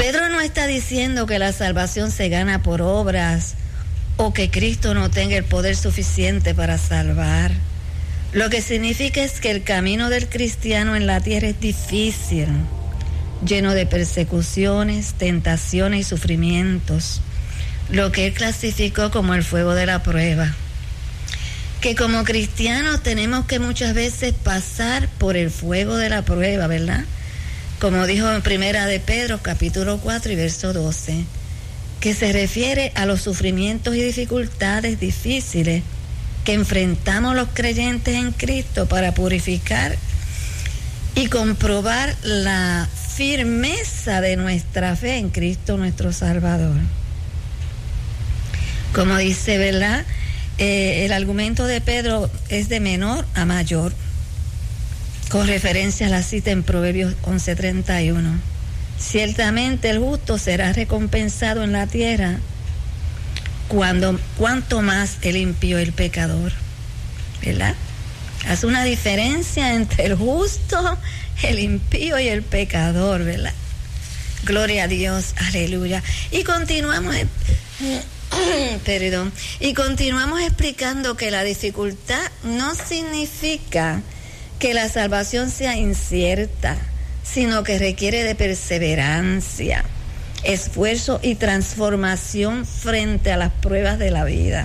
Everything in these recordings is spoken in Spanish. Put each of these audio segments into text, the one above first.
Pedro no está diciendo que la salvación se gana por obras o que Cristo no tenga el poder suficiente para salvar. Lo que significa es que el camino del cristiano en la tierra es difícil, lleno de persecuciones, tentaciones y sufrimientos, lo que él clasificó como el fuego de la prueba. Que como cristianos tenemos que muchas veces pasar por el fuego de la prueba, ¿verdad? Como dijo en Primera de Pedro, capítulo 4 y verso 12, que se refiere a los sufrimientos y dificultades difíciles que enfrentamos los creyentes en Cristo para purificar y comprobar la firmeza de nuestra fe en Cristo nuestro Salvador. Como dice, ¿verdad? El argumento de Pedro es de menor a mayor, con referencia a la cita en Proverbios 11:31. Ciertamente el justo será recompensado en la tierra, cuanto más el impío y el pecador, ¿verdad? Hace una diferencia entre el justo, el impío y el pecador, ¿verdad? Gloria a Dios, aleluya. Y continuamos explicando que la dificultad no significa que la salvación sea incierta, sino que requiere de perseverancia, esfuerzo y transformación frente a las pruebas de la vida.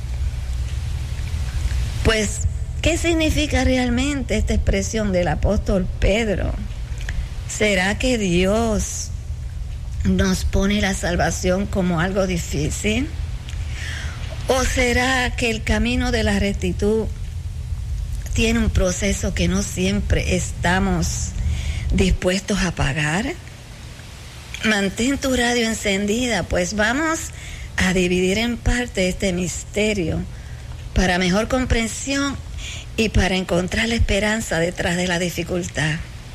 Pues, ¿qué significa realmente esta expresión del apóstol Pedro? ¿Será que Dios nos pone la salvación como algo difícil? ¿O será que el camino de la rectitud tiene un proceso que no siempre estamos dispuestos a pagar? Mantén tu radio encendida, pues vamos a dividir en parte este misterio para mejor comprensión y para encontrar la esperanza detrás de la dificultad.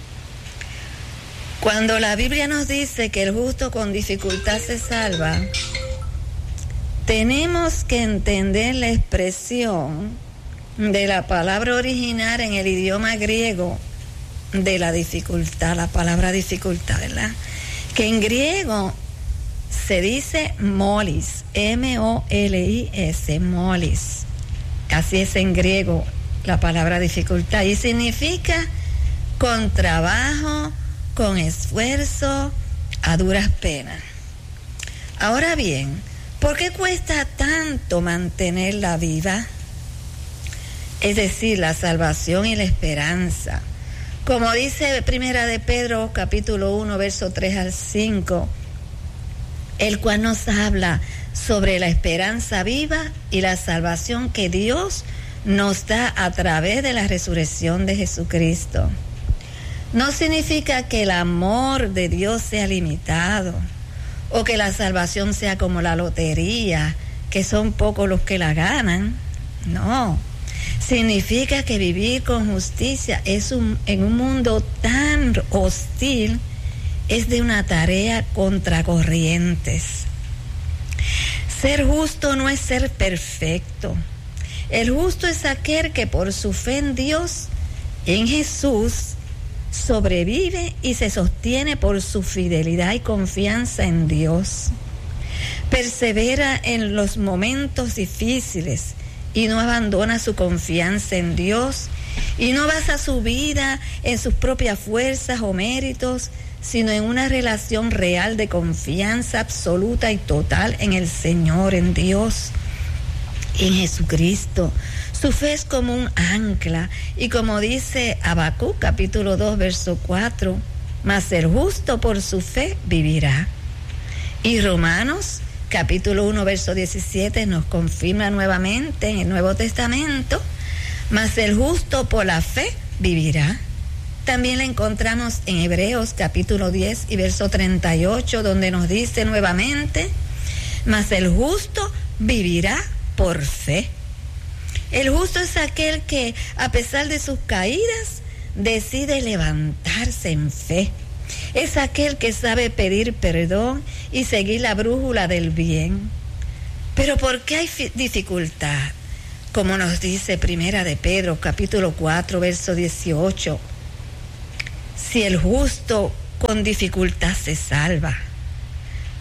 Cuando la Biblia nos dice que el justo con dificultad se salva, tenemos que entender la expresión de la palabra original en el idioma griego de la dificultad, la palabra dificultad, ¿verdad? Que en griego se dice molis, M-O-L-I-S, molis. Así es en griego la palabra dificultad y significa con trabajo, con esfuerzo, a duras penas. Ahora bien, ¿por qué cuesta tanto mantenerla viva? Es decir, la salvación y la esperanza. Como dice Primera de Pedro, capítulo 1, verso 3 al 5, el cual nos habla sobre la esperanza viva y la salvación que Dios nos da a través de la resurrección de Jesucristo. No significa que el amor de Dios sea limitado o que la salvación sea como la lotería, que son pocos los que la ganan. No. Significa que vivir con justicia en un mundo tan hostil es de una tarea contracorrientes. Ser justo no es ser perfecto. El justo es aquel que por su fe en Dios, en Jesús, sobrevive y se sostiene por su fidelidad y confianza en Dios. Persevera en los momentos difíciles y no abandona su confianza en Dios y no basa su vida en sus propias fuerzas o méritos, sino en una relación real de confianza absoluta y total en el Señor, en Dios, en Jesucristo. Su fe es como un ancla y como dice Habacuc capítulo 2 verso 4, mas el justo por su fe vivirá. Y Romanos capítulo 1 verso 17 nos confirma nuevamente en el Nuevo Testamento, mas el justo por la fe vivirá. También la encontramos en Hebreos capítulo 10 y verso 38, donde nos dice nuevamente, mas el justo vivirá por fe. El justo es aquel que, a pesar de sus caídas, decide levantarse en fe. Es aquel que sabe pedir perdón y seguir la brújula del bien. Pero ¿por qué hay dificultad? Como nos dice Primera de Pedro, capítulo 4, verso 18. Si el justo con dificultad se salva,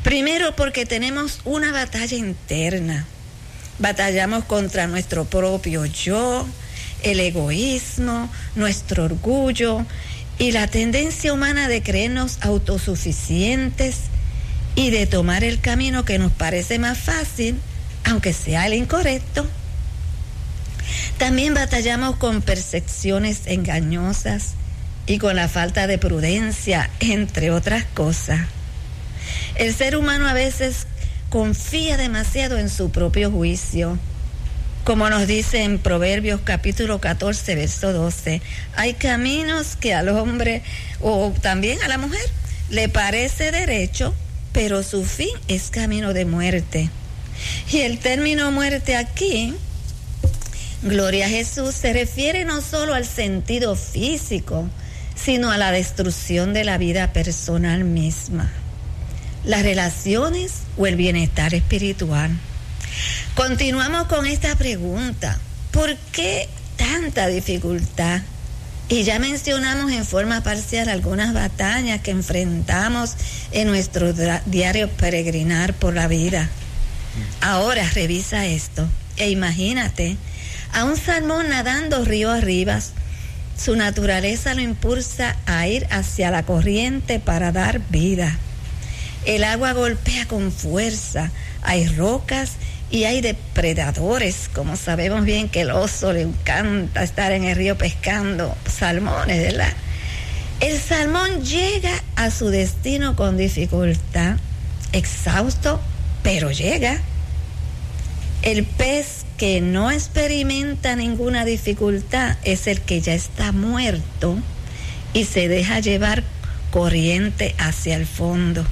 Primero, porque tenemos una batalla interna. Batallamos contra nuestro propio yo, el egoísmo, nuestro orgullo y la tendencia humana de creernos autosuficientes y de tomar el camino que nos parece más fácil, aunque sea el incorrecto. También batallamos con percepciones engañosas y con la falta de prudencia, entre otras cosas. El ser humano a veces confía demasiado en su propio juicio. Como nos dice en Proverbios capítulo 14, verso 12, hay caminos que al hombre o también a la mujer le parece derecho, pero su fin es camino de muerte. Y el término muerte aquí, gloria a Jesús, se refiere no solo al sentido físico, sino a la destrucción de la vida personal misma, las relaciones o el bienestar espiritual. Continuamos con esta pregunta: ¿por qué tanta dificultad? Y ya mencionamos en forma parcial algunas batallas que enfrentamos en nuestro diario peregrinar por la vida. Ahora revisa esto e imagínate a un salmón nadando río arriba. Su naturaleza lo impulsa a ir hacia la corriente para dar vida. El agua golpea con fuerza, hay rocas y hay depredadores, como sabemos bien que el oso le encanta estar en el río pescando salmones, ¿verdad? El salmón llega a su destino con dificultad, exhausto, pero llega. El pez que no experimenta ninguna dificultad es el que ya está muerto y se deja llevar corriente hacia el fondo.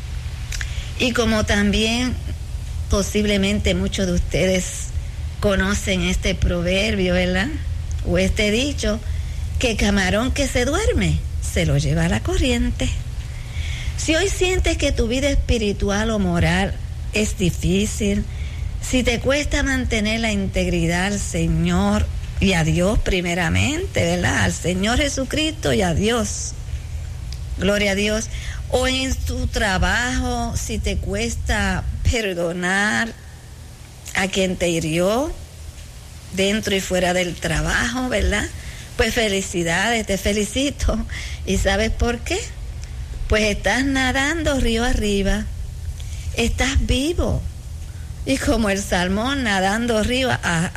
Y como también posiblemente muchos de ustedes conocen este proverbio, ¿verdad? O este dicho, que camarón que se duerme, se lo lleva a la corriente. Si hoy sientes que tu vida espiritual o moral es difícil, si te cuesta mantener la integridad al Señor y a Dios primeramente, ¿verdad? Al Señor Jesucristo y a Dios. Gloria a Dios. O en tu trabajo, si te cuesta perdonar a quien te hirió dentro y fuera del trabajo, ¿verdad? Pues felicidades, te felicito. ¿Y sabes por qué? Pues estás nadando río arriba, estás vivo. Y como el salmón nadando arriba,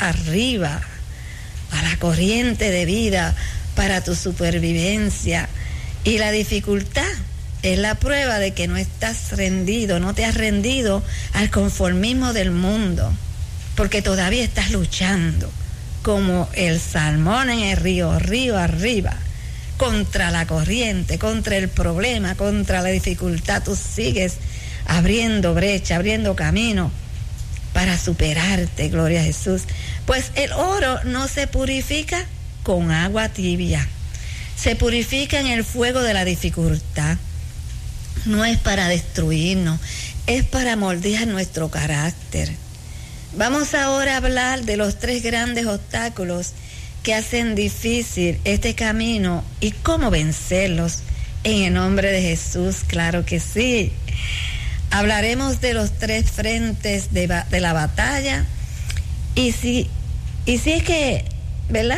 a la corriente de vida para tu supervivencia. Y la dificultad es la prueba de que no estás rendido, no te has rendido al conformismo del mundo, porque todavía estás luchando como el salmón en el río arriba, contra la corriente, contra el problema, contra la dificultad. Tú sigues abriendo brecha, abriendo camino para superarte, gloria a Jesús. Pues el oro no se purifica con agua tibia, se purifica en el fuego de la dificultad. No es para destruirnos, es para moldear nuestro carácter. Vamos ahora a hablar de los 3 grandes obstáculos que hacen difícil este camino y cómo vencerlos en el nombre de Jesús. Claro que sí. Hablaremos de los 3 frentes de la batalla y si es que, ¿verdad?,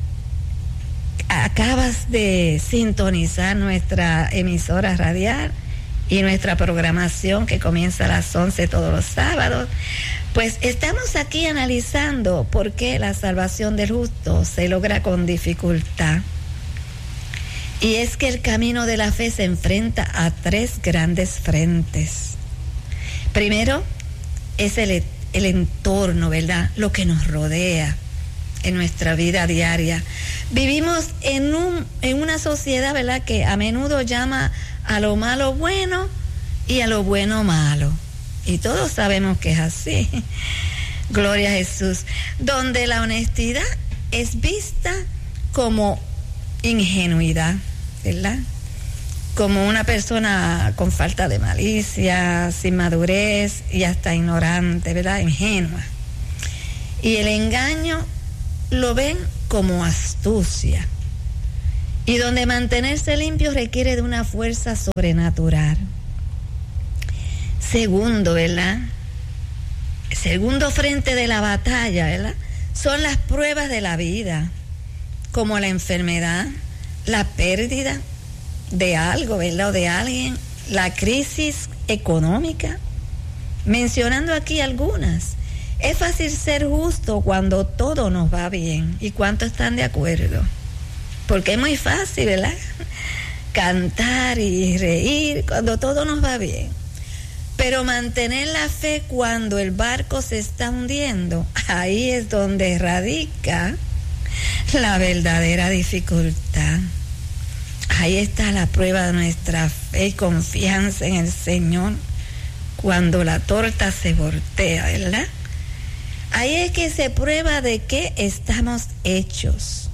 acabas de sintonizar nuestra emisora radial y nuestra programación que comienza a las 11 todos los sábados, pues estamos aquí analizando por qué la salvación del justo se logra con dificultad. Y es que el camino de la fe se enfrenta a 3 grandes frentes. Primero es el entorno, ¿verdad?, lo que nos rodea en nuestra vida diaria. Vivimos en una sociedad, ¿verdad?, que a menudo llama a lo malo bueno y a lo bueno malo. Y todos sabemos que es así. Gloria a Jesús. Donde la honestidad es vista como ingenuidad, ¿verdad? Como una persona con falta de malicia, sin madurez y hasta ignorante, ¿verdad? Ingenua. Y el engaño lo ven como astucia. Y donde mantenerse limpio requiere de una fuerza sobrenatural. segundo, ¿verdad? El segundo frente de la batalla, ¿verdad? Son las pruebas de la vida, como la enfermedad, la pérdida de algo, ¿verdad? O de alguien, la crisis económica. Mencionando aquí algunas. Es fácil ser justo cuando todo nos va bien. ¿Y cuántos están de acuerdo? Porque es muy fácil, ¿verdad? Cantar y reír cuando todo nos va bien. Pero mantener la fe cuando el barco se está hundiendo, ahí es donde radica la verdadera dificultad. Ahí está la prueba de nuestra fe y confianza en el Señor cuando la torta se voltea, ¿verdad? Ahí es que se prueba de qué estamos hechos.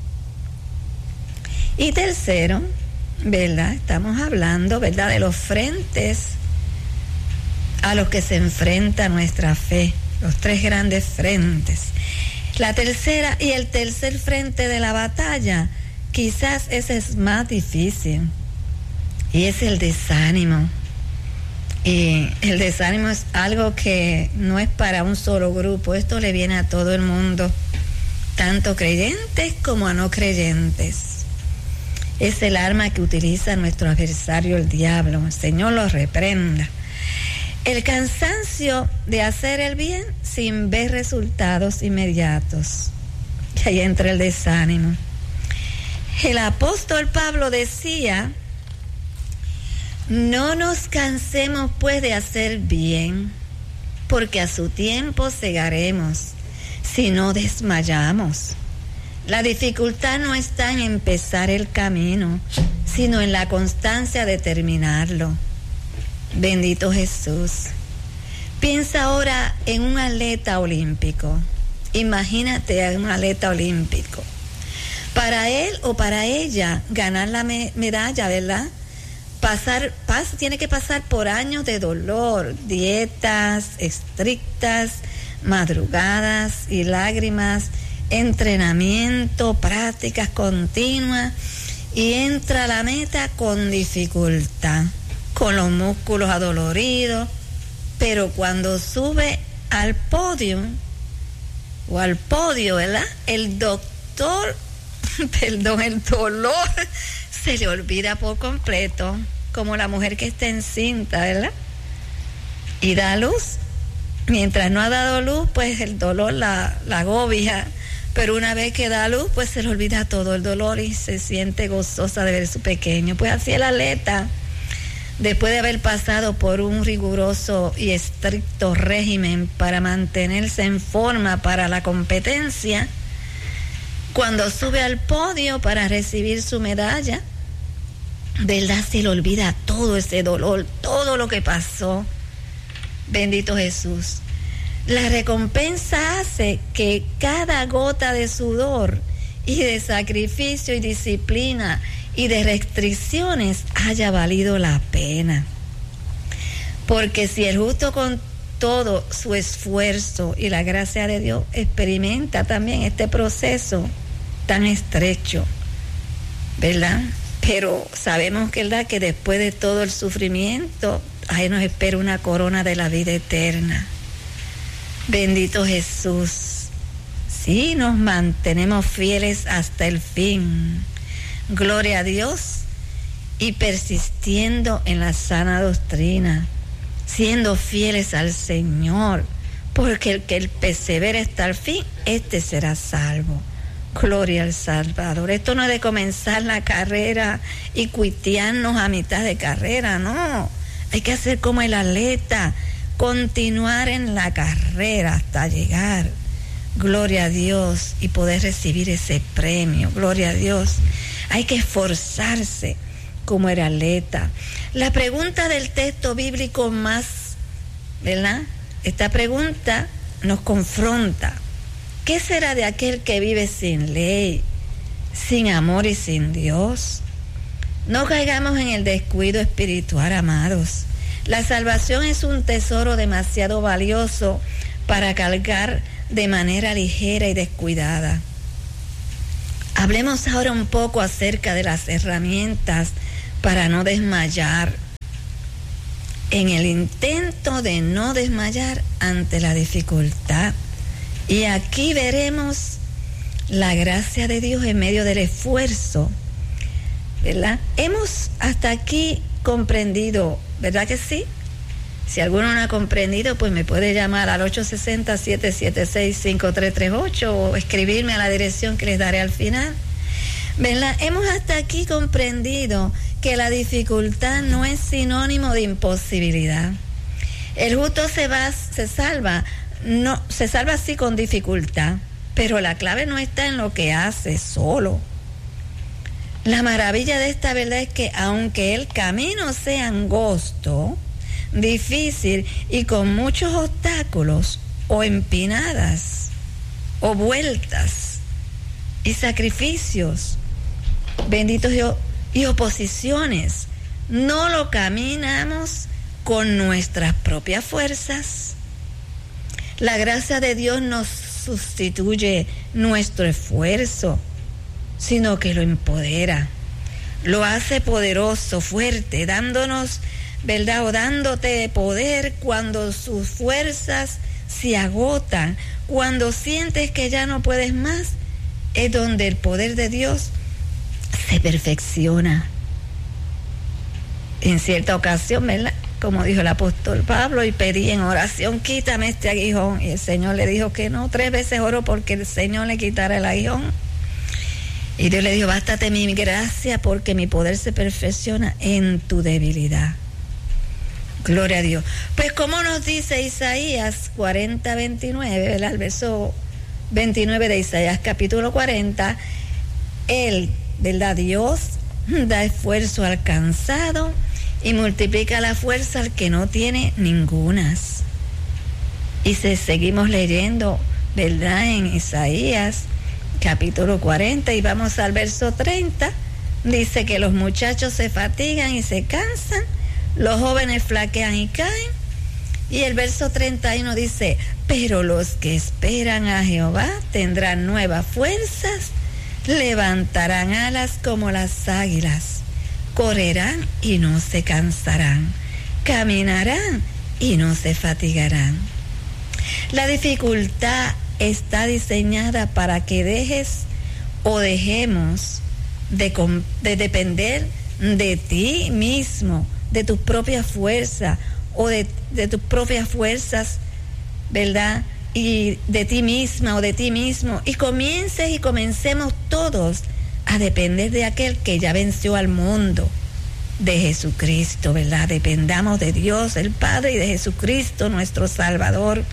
Y tercero, ¿verdad? Estamos hablando, ¿verdad?, de los frentes a los que se enfrenta nuestra fe, los tres grandes frentes. La tercera y el tercer frente de la batalla, quizás ese es más difícil, y es el desánimo. Y el desánimo es algo que no es para un solo grupo, esto le viene a todo el mundo, tanto creyentes como a no creyentes. Es el arma que utiliza nuestro adversario, el diablo. El Señor lo reprenda. El cansancio de hacer el bien sin ver resultados inmediatos. Y ahí entra el desánimo. El apóstol Pablo decía: no nos cansemos pues de hacer bien, porque a su tiempo segaremos, si no desmayamos. La dificultad no está en empezar el camino, sino en la constancia de terminarlo. Bendito Jesús. Piensa ahora en un atleta olímpico. Imagínate a un atleta olímpico. Para él o para ella ganar la medalla, ¿verdad? Tiene que pasar por años de dolor, dietas estrictas, madrugadas y lágrimas, entrenamiento, prácticas continuas, y entra a la meta con dificultad, con los músculos adoloridos, pero cuando sube al podio, ¿verdad?, el dolor se le olvida por completo, como la mujer que está encinta, ¿verdad?, y da luz. Mientras no ha dado luz, pues el dolor la agobia, pero una vez que da luz, pues se le olvida todo el dolor y se siente gozosa de ver a su pequeño. Pues así el atleta, después de haber pasado por un riguroso y estricto régimen para mantenerse en forma para la competencia, cuando sube al podio para recibir su medalla, ¿verdad?, se le olvida todo ese dolor, todo lo que pasó. Bendito Jesús. La recompensa hace que cada gota de sudor y de sacrificio y disciplina y de restricciones haya valido la pena. Porque si el justo con todo su esfuerzo y la gracia de Dios experimenta también este proceso tan estrecho, ¿verdad? Pero sabemos, ¿verdad?, que después de todo el sufrimiento, ahí nos espera una corona de la vida eterna. Bendito Jesús. Sí, nos mantenemos fieles hasta el fin. Gloria a Dios. Y persistiendo en la sana doctrina, siendo fieles al Señor, porque el que persevera hasta el fin, este será salvo. Gloria al Salvador. Esto no es de comenzar la carrera y cuitearnos a mitad de carrera, no. Hay que hacer como el atleta, continuar en la carrera hasta llegar. Gloria a Dios, y poder recibir ese premio. Gloria a Dios. Hay que esforzarse como el atleta. La pregunta del texto bíblico más, ¿verdad? Esta pregunta nos confronta. ¿Qué será de aquel que vive sin ley, sin amor y sin Dios? No caigamos en el descuido espiritual, amados. La salvación es un tesoro demasiado valioso para cargar de manera ligera y descuidada. Hablemos ahora un poco acerca de las herramientas para no desmayar. en el intento de no desmayar ante la dificultad. Y aquí veremos la gracia de Dios en medio del esfuerzo, ¿verdad? Hemos hasta aquí comprendido, ¿verdad que sí? Si alguno no ha comprendido, pues me puede llamar al 860-776-5338 o escribirme a la dirección que les daré al final, ¿verdad? Hemos hasta aquí comprendido que la dificultad no es sinónimo de imposibilidad. El justo se salva así con dificultad, pero la clave no está en lo que hace solo. La maravilla de esta verdad es que aunque el camino sea angosto, difícil y con muchos obstáculos o empinadas o vueltas y sacrificios, benditos Dios, y oposiciones, no lo caminamos con nuestras propias fuerzas. La gracia de Dios no sustituye nuestro esfuerzo, sino que lo empodera, lo hace poderoso, fuerte, dándonos, ¿verdad? O dándote poder cuando sus fuerzas se agotan, cuando sientes que ya no puedes más, es donde el poder de Dios se perfecciona. En cierta ocasión, ¿verdad? Como dijo el apóstol Pablo, y pedí en oración, quítame este aguijón, y el Señor le dijo que no. 3 veces oró porque el Señor le quitara el aguijón, y Dios le dijo, bástate mi gracia porque mi poder se perfecciona en tu debilidad. Gloria a Dios. Pues como nos dice Isaías 40:29, ¿verdad? El verso 29 de Isaías capítulo 40, Él, ¿verdad? Dios da esfuerzo al cansado y multiplica la fuerza al que no tiene ningunas. Y seguimos leyendo, ¿verdad? En Isaías capítulo 40 y vamos al verso 30, dice que los muchachos se fatigan y se cansan, los jóvenes flaquean y caen. Y el verso 31 dice, pero los que esperan a Jehová tendrán nuevas fuerzas, levantarán alas como las águilas, correrán y no se cansarán, caminarán y no se fatigarán. La dificultad está diseñada para que dejes o dejemos de depender de ti mismo, de tus propias fuerzas o de tus propias fuerzas, ¿verdad? Y de ti misma o de ti mismo, y comencemos todos a depender de aquel que ya venció al mundo, de Jesucristo, ¿verdad? Dependamos de Dios el Padre y de Jesucristo nuestro Salvador.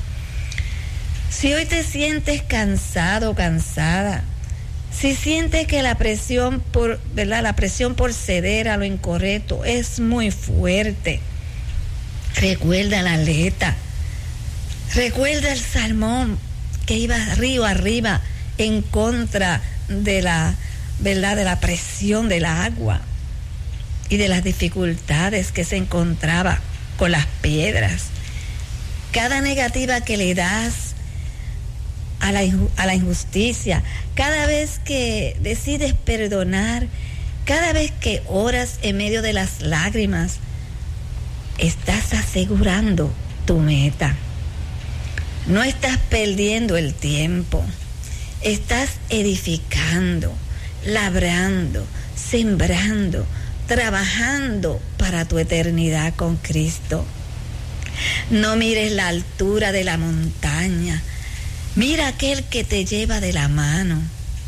Si hoy te sientes cansado, cansada, si sientes que la presión por ceder a lo incorrecto es muy fuerte, recuerda la letra, recuerda el salmón que iba río arriba en contra de la, ¿verdad?, de la presión del agua y de las dificultades que se encontraba con las piedras. Cada negativa que le das a la injusticia, cada vez que decides perdonar, cada vez que oras en medio de las lágrimas, estás asegurando tu meta. No estás perdiendo el tiempo, estás edificando, labrando, sembrando, trabajando para tu eternidad con Cristo. No mires la altura de la montaña, mira aquel que te lleva de la mano.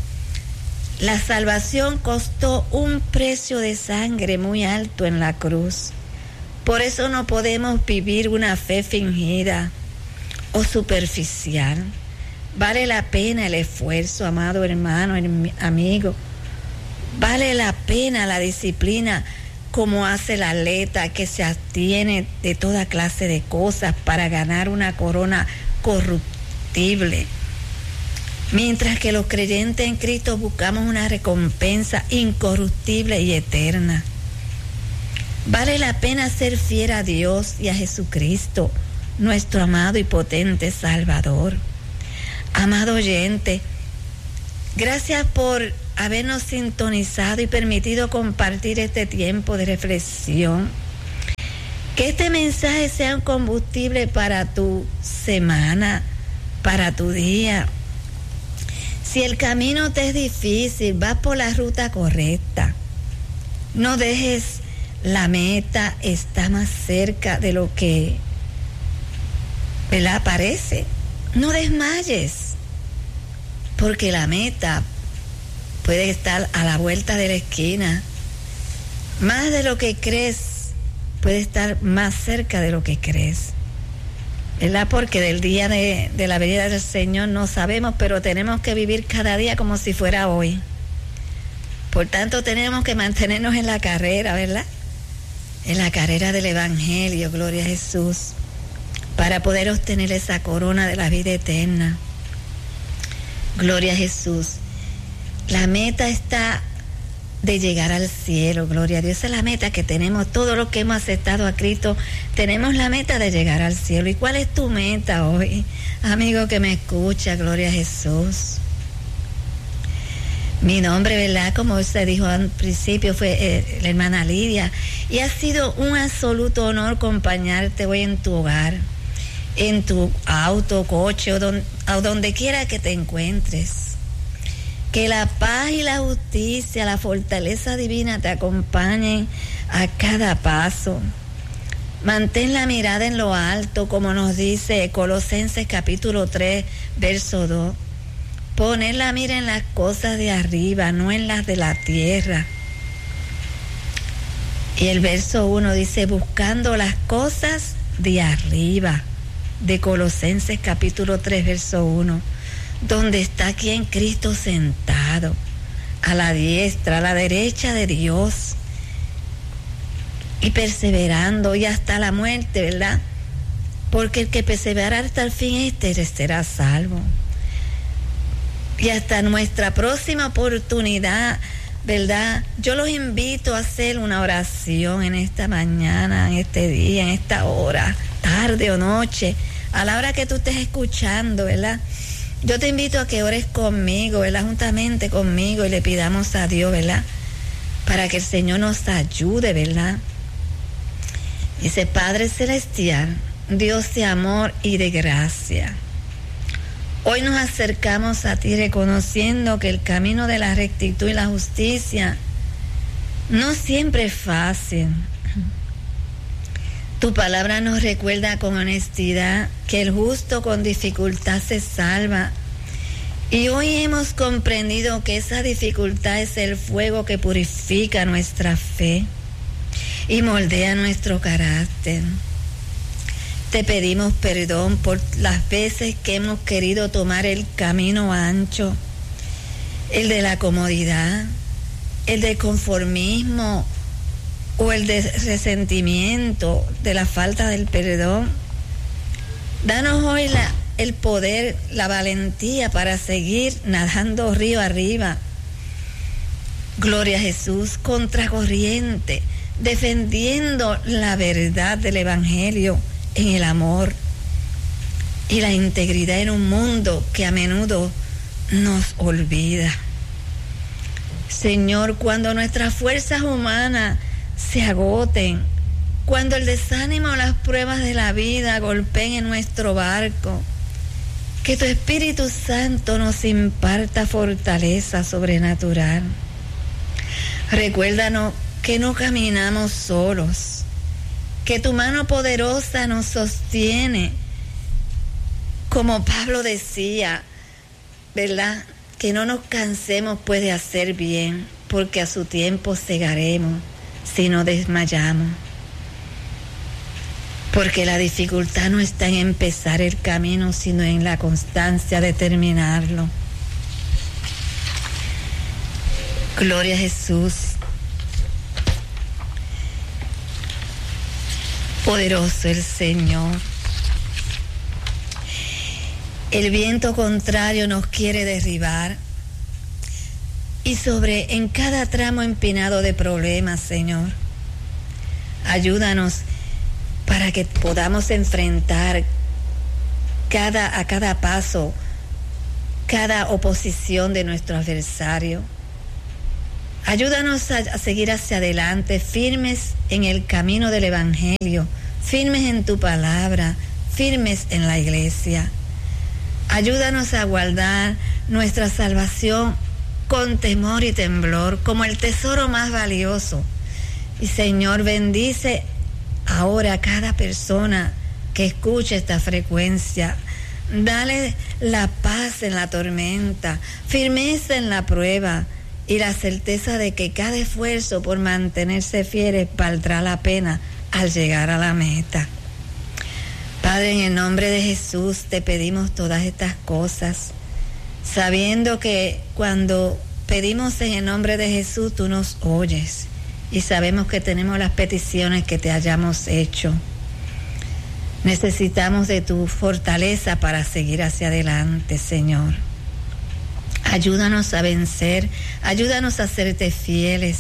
La salvación costó un precio de sangre muy alto en la cruz. Por eso no podemos vivir una fe fingida o superficial. Vale la pena el esfuerzo, amado hermano, amigo. Vale la pena la disciplina, como hace el atleta que se abstiene de toda clase de cosas para ganar una corona corruptible. Mientras que los creyentes en Cristo buscamos una recompensa incorruptible y eterna. Vale la pena ser fiel a Dios y a Jesucristo, nuestro amado y potente Salvador. Amado oyente, gracias por habernos sintonizado y permitido compartir este tiempo de reflexión. Que este mensaje sea un combustible para tu semana, para tu día. Si el camino te es difícil, vas por la ruta correcta. No dejes la meta, está más cerca de lo que, ¿verdad?, parece. No desmayes, porque la meta puede estar a la vuelta de la esquina. Más de lo que crees, puede estar más cerca de lo que crees, ¿verdad? Porque del día de la venida del Señor no sabemos, pero tenemos que vivir cada día como si fuera hoy. Por tanto, tenemos que mantenernos en la carrera, ¿verdad? En la carrera del Evangelio, gloria a Jesús, para poder obtener esa corona de la vida eterna. Gloria a Jesús. La meta está de llegar al cielo, gloria a Dios. Esa es la meta que tenemos, todo lo que hemos aceptado a Cristo, tenemos la meta de llegar al cielo. ¿Y cuál es tu meta hoy, amigo que me escucha? Gloria a Jesús. Mi nombre, ¿verdad?, como usted dijo al principio, fue la hermana Lidia, y ha sido un absoluto honor acompañarte hoy en tu hogar, en tu auto, coche o donde quiera que te encuentres. Que la paz y la justicia, la fortaleza divina te acompañen a cada paso. Mantén la mirada en lo alto, como nos dice Colosenses capítulo 3, verso 2. Poner la mira en las cosas de arriba, no en las de la tierra. Y el verso 1 dice, buscando las cosas de arriba, de Colosenses capítulo 3, verso 1, donde está quien Cristo sentado, a la diestra, a la derecha de Dios, y perseverando y hasta la muerte, ¿verdad? Porque el que persevera hasta el fin, será salvo. Y hasta nuestra próxima oportunidad, ¿verdad? Yo los invito a hacer una oración en esta mañana, en este día, en esta hora, tarde o noche, a la hora que tú estés escuchando, ¿verdad? Yo te invito a que ores conmigo, ¿verdad?, juntamente conmigo, y le pidamos a Dios, ¿verdad?, para que el Señor nos ayude, ¿verdad? Dice, Padre Celestial, Dios de amor y de gracia, hoy nos acercamos a ti reconociendo que el camino de la rectitud y la justicia no siempre es fácil. Tu palabra nos recuerda con honestidad que el justo con dificultad se salva. Y hoy hemos comprendido que esa dificultad es el fuego que purifica nuestra fe y moldea nuestro carácter. Te pedimos perdón por las veces que hemos querido tomar el camino ancho, el de la comodidad, el del conformismo o el de resentimiento, de la falta del perdón. Danos hoy el poder, la valentía para seguir nadando río arriba. Gloria a Jesús, contracorriente, defendiendo la verdad del Evangelio en el amor y la integridad en un mundo que a menudo nos olvida. Señor, cuando nuestras fuerzas humanas se agoten, cuando el desánimo o las pruebas de la vida golpeen en nuestro barco, que tu Espíritu Santo nos imparta fortaleza sobrenatural. Recuérdanos que no caminamos solos, que tu mano poderosa nos sostiene, como Pablo decía, ¿verdad?, que no nos cansemos pues de hacer bien, porque a su tiempo segaremos si no desmayamos. Porque la dificultad no está en empezar el camino, sino en la constancia de terminarlo. Gloria a Jesús. Poderoso el Señor. El viento contrario nos quiere derribar. Y en cada tramo empinado de problemas, Señor, ayúdanos para que podamos enfrentar a cada paso, cada oposición de nuestro adversario. Ayúdanos a seguir hacia adelante, firmes en el camino del Evangelio, firmes en tu palabra, firmes en la iglesia. Ayúdanos a guardar nuestra salvación con temor y temblor, como el tesoro más valioso. Y Señor, bendice ahora a cada persona que escuche esta frecuencia. Dale la paz en la tormenta, firmeza en la prueba y la certeza de que cada esfuerzo por mantenerse fieles valdrá la pena al llegar a la meta. Padre, en el nombre de Jesús te pedimos todas estas cosas, sabiendo que cuando pedimos en el nombre de Jesús, tú nos oyes y sabemos que tenemos las peticiones que te hayamos hecho. Necesitamos de tu fortaleza para seguir hacia adelante, Señor. Ayúdanos a vencer, ayúdanos a serte fieles.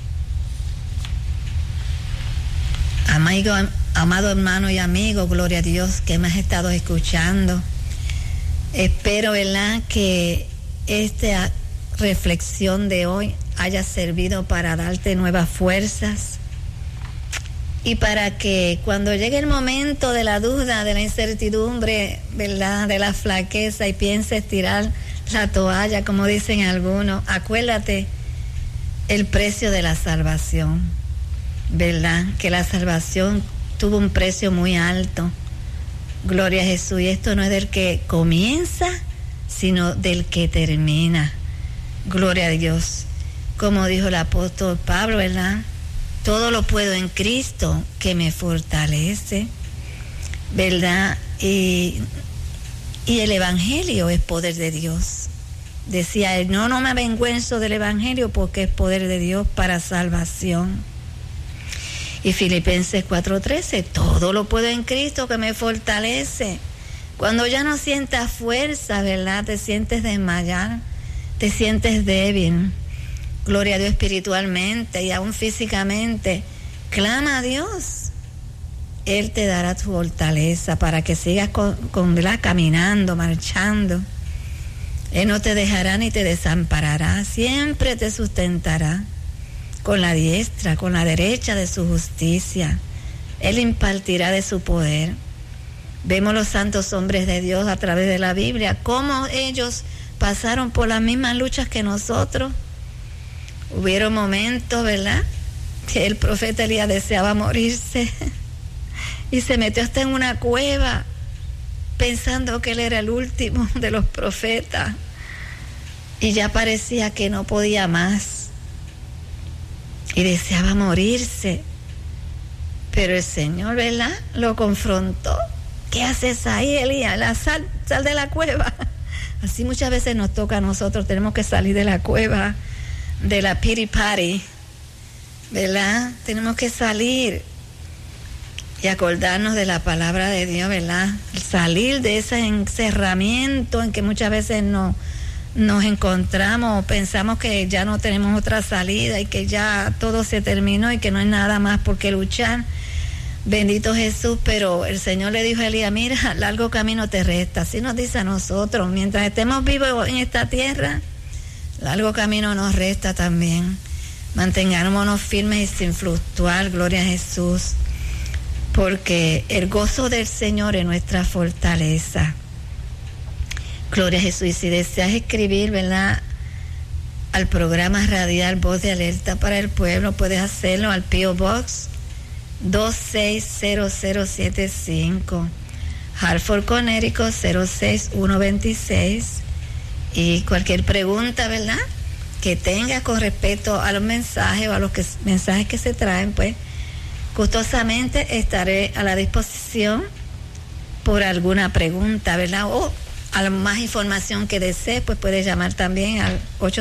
Amado hermano y amigo, gloria a Dios, que me has estado escuchando. Espero, ¿verdad?, que esta reflexión de hoy haya servido para darte nuevas fuerzas y para que cuando llegue el momento de la duda, de la incertidumbre, ¿verdad?, de la flaqueza y pienses tirar la toalla, como dicen algunos, acuérdate el precio de la salvación, ¿verdad?, que la salvación tuvo un precio muy alto. Gloria a Jesús. Y esto no es del que comienza, sino del que termina. Gloria a Dios. Como dijo el apóstol Pablo, ¿verdad? Todo lo puedo en Cristo que me fortalece, ¿verdad? Y el Evangelio es poder de Dios. Decía él, no me avergüenzo del Evangelio porque es poder de Dios para salvación. Y Filipenses 4:13, todo lo puedo en Cristo que me fortalece. Cuando ya no sientas fuerza, ¿verdad?, te sientes desmayar, te sientes débil, gloria a Dios, espiritualmente y aún físicamente, clama a Dios. Él te dará tu fortaleza para que sigas ¿verdad?, caminando, marchando. Él no te dejará ni te desamparará, siempre te sustentará con la diestra, con la derecha de su justicia. Él impartirá de su poder. Vemos los santos hombres de Dios a través de la Biblia, cómo ellos pasaron por las mismas luchas que nosotros. Hubieron momentos, ¿verdad?, que el profeta Elías deseaba morirse y se metió hasta en una cueva pensando que él era el último de los profetas y ya parecía que no podía más y deseaba morirse, pero el Señor, ¿verdad?, lo confrontó. ¿Qué haces ahí, Elías? Sal de la cueva. Así muchas veces nos toca a nosotros, tenemos que salir de la cueva, de la pity party, ¿verdad? Tenemos que salir y acordarnos de la palabra de Dios, ¿verdad? Salir de ese encerramiento en que muchas veces nos encontramos, pensamos que ya no tenemos otra salida y que ya todo se terminó y que no hay nada más por qué luchar. Bendito Jesús, pero el Señor le dijo a Elías, mira, largo camino te resta. Así nos dice a nosotros, mientras estemos vivos en esta tierra, largo camino nos resta también. Mantengámonos firmes y sin fluctuar, gloria a Jesús, porque el gozo del Señor es nuestra fortaleza. Gloria a Jesús. Y si deseas escribir, ¿verdad?, al programa radial Voz de Alerta para el Pueblo, puedes hacerlo al P.O. Box 260075, Hartford, Connecticut 06126. Y cualquier pregunta, ¿verdad?, que tengas con respecto a los mensajes o a los mensajes que se traen, pues gustosamente estaré a la disposición por alguna pregunta, ¿verdad?, o a más información que desees, pues puedes llamar también al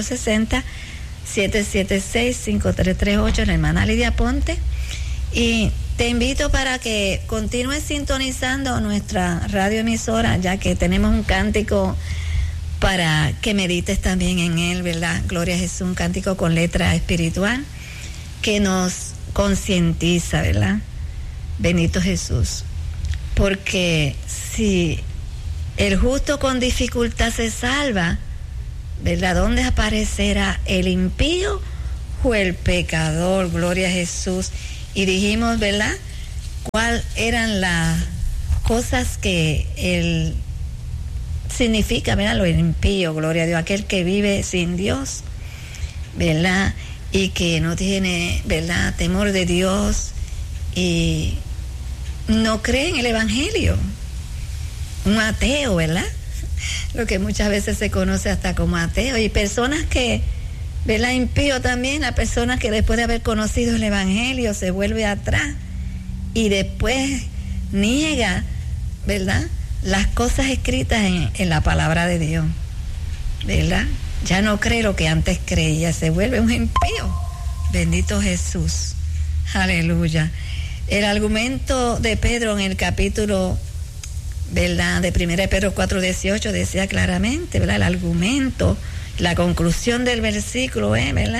860-776-5338, la hermana Lidia Ponte. Y te invito para que continúes sintonizando nuestra radioemisora, ya que tenemos un cántico para que medites también en él, ¿verdad? Gloria a Jesús, un cántico con letra espiritual que nos concientiza, ¿verdad? Bendito Jesús. Porque si el justo con dificultad se salva, ¿verdad?, ¿dónde aparecerá el impío o el pecador? Gloria a Jesús. Y dijimos, ¿verdad?, cuáles eran las cosas que él significa, ¿verdad? Lo impío, gloria a Dios, aquel que vive sin Dios, ¿verdad? Y que no tiene, ¿verdad?, temor de Dios y no cree en el Evangelio. Un ateo, ¿verdad? Lo que muchas veces se conoce hasta como ateo. Y personas que, ¿verdad?, impío también, a personas que después de haber conocido el Evangelio se vuelve atrás y después niega, ¿verdad?, las cosas escritas en la palabra de Dios, ¿verdad? Ya no cree lo que antes creía, se vuelve un impío. Bendito Jesús. Aleluya. El argumento de Pedro en el capítulo, ¿verdad?, de 1 Pedro 4:18 decía claramente, ¿verdad?, el argumento, la conclusión del versículo es, ¿verdad?,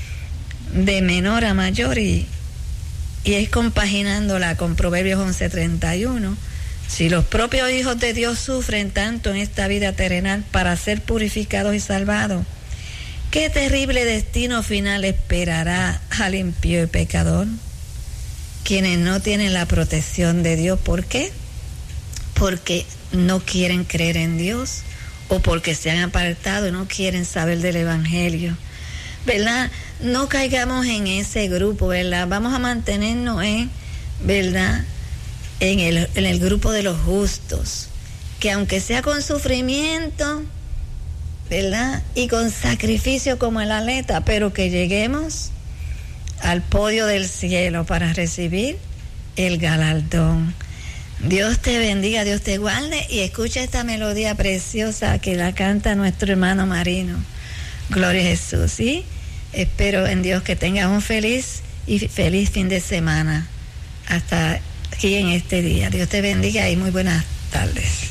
de menor a mayor y es compaginándola con Proverbios 11:31. Si los propios hijos de Dios sufren tanto en esta vida terrenal para ser purificados y salvados, ¿qué terrible destino final esperará al impío y pecador? Quienes no tienen la protección de Dios. ¿Por qué? Porque no quieren creer en Dios o porque se han apartado y no quieren saber del Evangelio, ¿verdad? No caigamos en ese grupo, ¿verdad? Vamos a mantenernos ¿verdad?, en el grupo de los justos, que aunque sea con sufrimiento, ¿verdad?, y con sacrificio como el atleta, pero que lleguemos al podio del cielo para recibir el galardón. Dios te bendiga, Dios te guarde, y escucha esta melodía preciosa que la canta nuestro hermano Marino. Gloria a Jesús, ¿sí? Espero en Dios que tengas un feliz fin de semana hasta aquí en este día. Dios te bendiga y muy buenas tardes.